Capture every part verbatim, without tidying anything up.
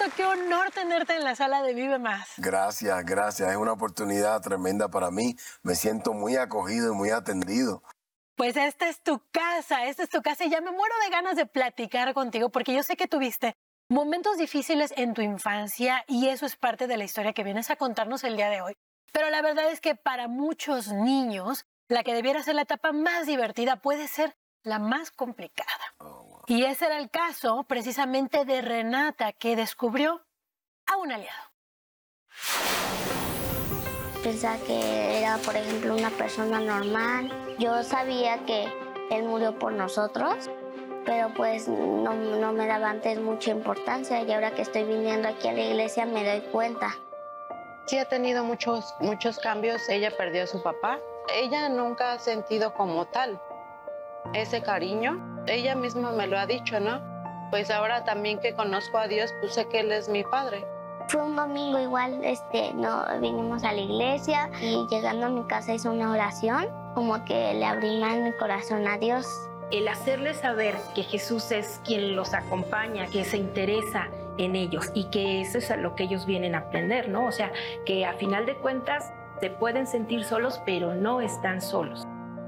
qué honor tenerte en la sala de Vive Más. Gracias, gracias. Es una oportunidad tremenda para mí. Me siento muy acogido y muy atendido. Pues esta es tu casa, esta es tu casa y ya me muero de ganas de platicar contigo porque yo sé que tuviste momentos difíciles en tu infancia y eso es parte de la historia que vienes a contarnos el día de hoy. Pero la verdad es que para muchos niños, la que debiera ser la etapa más divertida puede ser la más complicada. Oh, wow. Y ese era el caso precisamente de Renata, que descubrió a un aliado. Pensaba que era, por ejemplo, una persona normal. Yo sabía que él murió por nosotros, pero pues no, no me daba antes mucha importancia y ahora que estoy viniendo aquí a la iglesia me doy cuenta. Sí ha tenido muchos, muchos cambios. Ella perdió a su papá. Ella nunca ha sentido como tal ese cariño. Ella misma me lo ha dicho, ¿no? Pues ahora también que conozco a Dios, pues sé que Él es mi padre. Fue un domingo igual, este, no, vinimos a la iglesia y llegando a mi casa hice una oración, como que le abrí más mi corazón a Dios. El hacerles saber que Jesús es quien los acompaña, que se interesa en ellos y que eso es a lo que ellos vienen a aprender, ¿no? O sea, que a final de cuentas se pueden sentir solos, pero no están solos.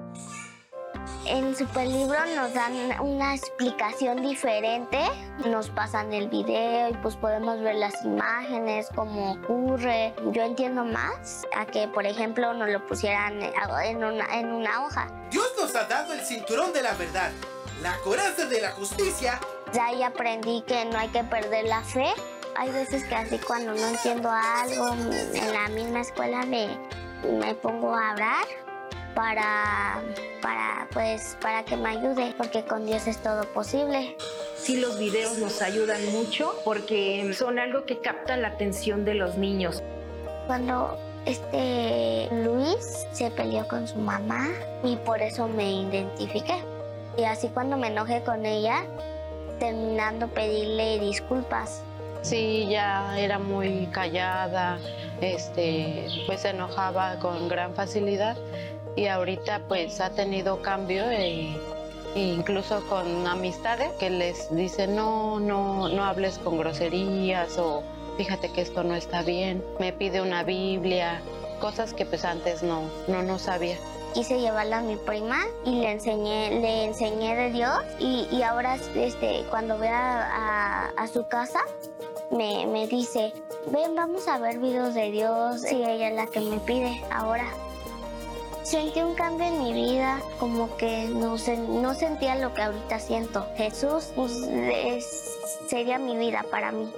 En Superlibro nos dan una explicación diferente, nos pasan el video y pues podemos ver las imágenes, cómo ocurre. Yo entiendo más a que, por ejemplo, nos lo pusieran en una, en una hoja. Dios nos ha dado el cinturón de la verdad, la coraza de la justicia. Ya ahí aprendí que no hay que perder la fe. Hay veces que así cuando no entiendo algo, en la misma escuela me, me pongo a orar. Para, para, pues, para que me ayude, porque con Dios es todo posible. Sí, los videos nos ayudan mucho porque son algo que capta la atención de los niños. Cuando este Luis se peleó con su mamá y por eso me identifiqué. Y así cuando me enojé con ella, terminando pedirle disculpas. Sí, ya era muy callada, este, pues se enojaba con gran facilidad. Y ahorita pues ha tenido cambio e, e incluso con amistades que les dicen no, no, no hables con groserías o fíjate que esto no está bien. Me pide una Biblia, cosas que pues antes no, no, no sabía. Quise llevarla a mi prima y le enseñé, le enseñé de Dios y, y ahora este, cuando voy a, a, a su casa me, me dice, ven, vamos a ver videos de Dios y ella es la que me pide ahora. Sentí un cambio en mi vida, como que no, no sentía lo que ahorita siento. Jesús pues, es, sería mi vida para mí.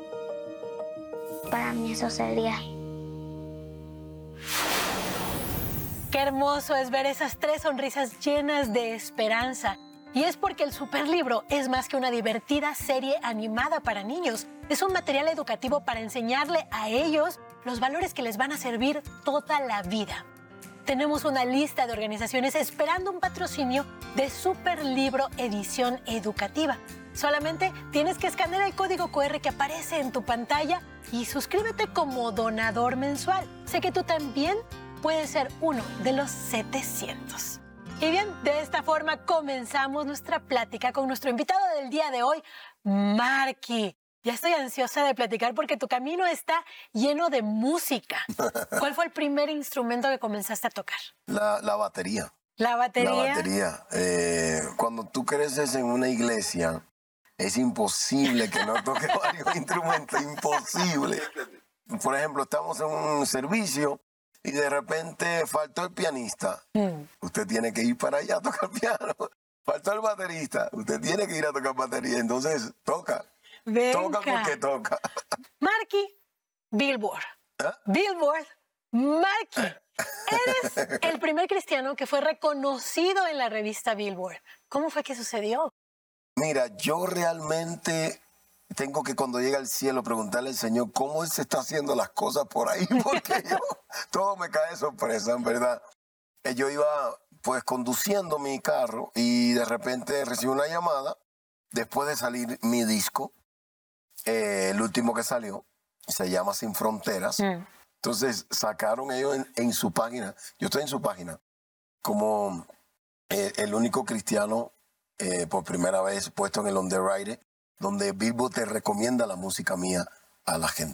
Para mí eso sería. Qué hermoso es ver esas tres sonrisas llenas de esperanza. Y es porque el Superlibro es más que una divertida serie animada para niños. Es un material educativo para enseñarle a ellos los valores que les van a servir toda la vida. Tenemos una lista de organizaciones esperando un patrocinio de Superlibro Edición Educativa. Solamente tienes que escanear el código cu erre que aparece en tu pantalla y suscríbete como donador mensual. Sé que tú también puedes ser uno de los setecientos. Y bien, de esta forma comenzamos nuestra plática con nuestro invitado del día de hoy, Marky. Ya estoy ansiosa de platicar porque tu camino está lleno de música. ¿Cuál fue el primer instrumento que comenzaste a tocar? La, la batería. ¿La batería? La batería. Eh, cuando tú creces en una iglesia, es imposible que no toques varios instrumentos. Imposible. Por ejemplo, estamos en un servicio y de repente faltó el pianista. Mm. Usted tiene que ir para allá a tocar piano. Faltó el baterista. Usted tiene que ir a tocar batería. Entonces, toca. Venga. Toca porque toca. Marky, Billboard. ¿Eh? Billboard, Marky. Eres el primer cristiano que fue reconocido en la revista Billboard. ¿Cómo fue que sucedió? Mira, yo realmente tengo que cuando llegue al cielo preguntarle al Señor cómo Él se está haciendo las cosas por ahí, porque yo, todo me cae de sorpresa, en verdad. Yo iba pues conduciendo mi carro y de repente recibí una llamada después de salir mi disco. Eh, el último que salió se llama Sin Fronteras. Mm. Entonces sacaron ellos en, en su página, yo estoy en su página, como eh, el único cristiano eh, por primera vez puesto en el underwriter donde Billboard te recomienda la música mía a la gente.